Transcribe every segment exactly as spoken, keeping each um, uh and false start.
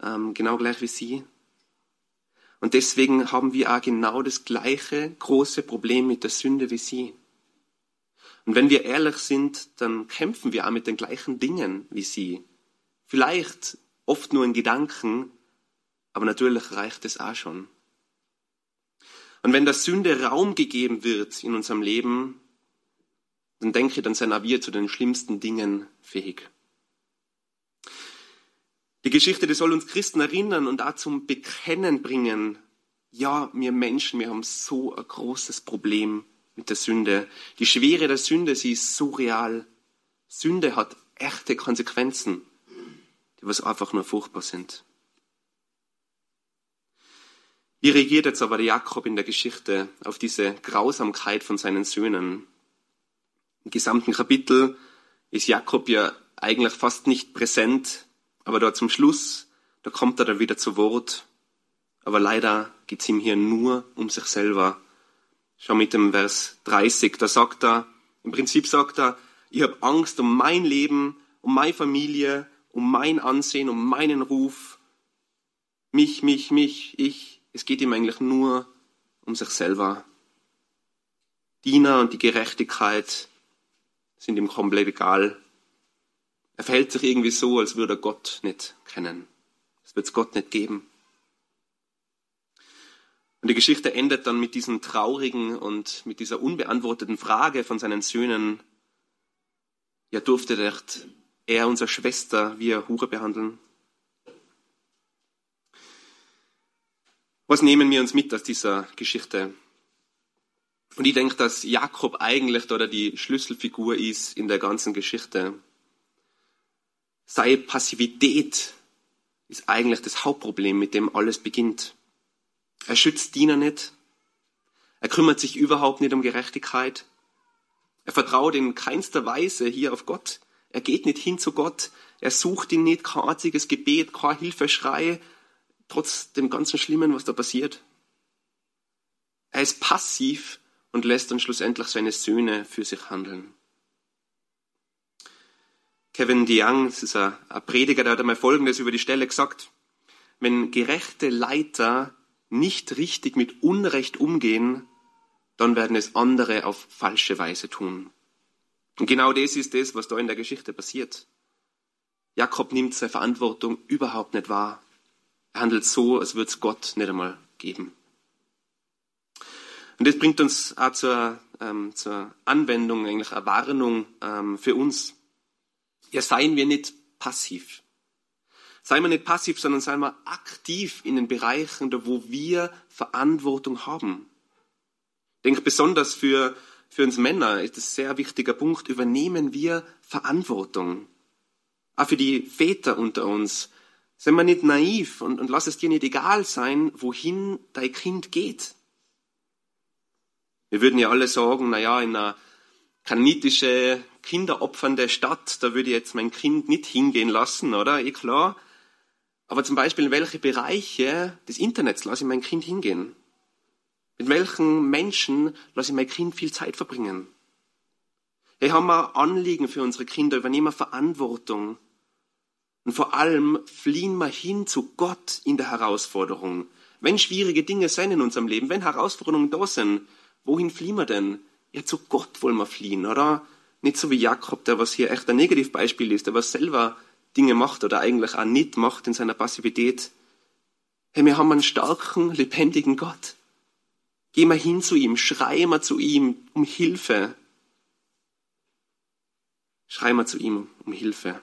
ähm, genau gleich wie sie. Und deswegen haben wir auch genau das gleiche große Problem mit der Sünde wie sie. Und wenn wir ehrlich sind, dann kämpfen wir auch mit den gleichen Dingen wie sie. Vielleicht oft nur in Gedanken, aber natürlich reicht es auch schon. Und wenn der Sünde Raum gegeben wird in unserem Leben, dann denke ich, dann sind auch wir zu den schlimmsten Dingen fähig. Die Geschichte, die soll uns Christen erinnern und auch zum Bekennen bringen. Ja, wir Menschen, wir haben so ein großes Problem mit der Sünde. Die Schwere der Sünde, sie ist so real. Sünde hat echte Konsequenzen, die was einfach nur furchtbar sind. Wie reagiert jetzt aber Jakob in der Geschichte auf diese Grausamkeit von seinen Söhnen? Im gesamten Kapitel ist Jakob ja eigentlich fast nicht präsent, aber da zum Schluss, da kommt er dann wieder zu Wort. Aber leider geht es ihm hier nur um sich selber. Schau mit dem Vers dreißig, da sagt er, im Prinzip sagt er, ich habe Angst um mein Leben, um meine Familie, um mein Ansehen, um meinen Ruf. Mich, mich, mich, ich. Es geht ihm eigentlich nur um sich selber. Diener und die Gerechtigkeit sind ihm komplett egal. Er verhält sich irgendwie so, als würde er Gott nicht kennen. Es wird es Gott nicht geben. Und die Geschichte endet dann mit diesem traurigen und mit dieser unbeantworteten Frage von seinen Söhnen. Ja, durfte er unsere Schwester wie eine Hure behandeln? Was nehmen wir uns mit aus dieser Geschichte? Und ich denke, dass Jakob eigentlich da die Schlüsselfigur ist in der ganzen Geschichte. Seine Passivität ist eigentlich das Hauptproblem, mit dem alles beginnt. Er schützt Diener nicht. Er kümmert sich überhaupt nicht um Gerechtigkeit. Er vertraut in keinster Weise hier auf Gott. Er geht nicht hin zu Gott. Er sucht ihn nicht, kein einziges Gebet, kein Hilfeschrei, trotz dem ganzen Schlimmen, was da passiert. Er ist passiv und lässt dann schlussendlich seine Söhne für sich handeln. Kevin DeYoung, das ist ein Prediger, der hat einmal Folgendes über die Stelle gesagt. Wenn gerechte Leiter nicht richtig mit Unrecht umgehen, dann werden es andere auf falsche Weise tun. Und genau das ist das, was da in der Geschichte passiert. Jakob nimmt seine Verantwortung überhaupt nicht wahr. Er handelt so, als würde es Gott nicht einmal geben. Und das bringt uns auch zur, ähm, zur Anwendung, eigentlich eine Warnung ähm, für uns. Ja, seien wir nicht passiv. Seien wir nicht passiv, sondern seien wir aktiv in den Bereichen, da wo wir Verantwortung haben. Ich denke, besonders für, für uns Männer ist das ein sehr wichtiger Punkt. Übernehmen wir Verantwortung. Auch für die Väter unter uns. Seien wir nicht naiv und, und lass es dir nicht egal sein, wohin dein Kind geht. Wir würden ja alle sagen, naja, in einer kanaanitische, kinderopfernde Stadt, da würde ich jetzt mein Kind nicht hingehen lassen, oder? Eh klar. Aber zum Beispiel in welche Bereiche des Internets lasse ich mein Kind hingehen? Mit welchen Menschen lasse ich mein Kind viel Zeit verbringen? Hey, haben wir Anliegen für unsere Kinder, übernehmen wir Verantwortung. Und vor allem fliehen wir hin zu Gott in der Herausforderung. Wenn schwierige Dinge sind in unserem Leben, wenn Herausforderungen da sind, wohin fliehen wir denn? Ja, zu Gott wollen wir fliehen, oder? Nicht so wie Jakob, der was hier echt ein Negativbeispiel ist, der was selber Dinge macht oder eigentlich auch nicht macht in seiner Passivität. Hey, wir haben einen starken, lebendigen Gott. Gehen wir hin zu ihm, schreien wir zu ihm um Hilfe. Schreien wir zu ihm um Hilfe.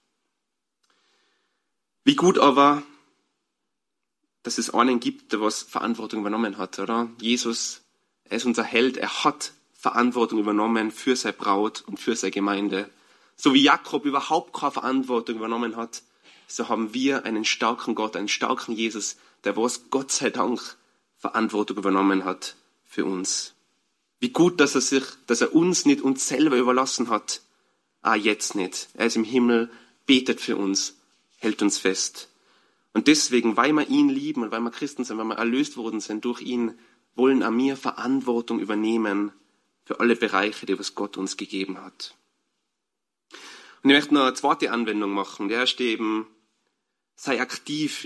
Wie gut aber, dass es einen gibt, der was Verantwortung übernommen hat, oder? Jesus, er ist unser Held, er hat Verantwortung übernommen für seine Braut und für seine Gemeinde. So wie Jakob überhaupt keine Verantwortung übernommen hat, so haben wir einen starken Gott, einen starken Jesus, der was Gott sei Dank Verantwortung übernommen hat für uns. Wie gut, dass er sich, dass er uns nicht uns selber überlassen hat. Ah, jetzt nicht. Er ist im Himmel, betet für uns, hält uns fest. Und deswegen, weil wir ihn lieben und weil wir Christen sind, weil wir erlöst worden sind durch ihn, wollen auch wir Verantwortung übernehmen für alle Bereiche, die was Gott uns gegeben hat. Und ich möchte noch eine zweite Anwendung machen. Der erste eben, sei aktiv